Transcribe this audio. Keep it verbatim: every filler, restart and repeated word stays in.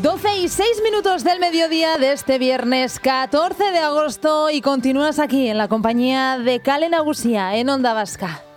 doce y seis minutos del mediodía de este viernes catorce de agosto y continúas aquí en la compañía de Kale Nagusia en Onda Vasca.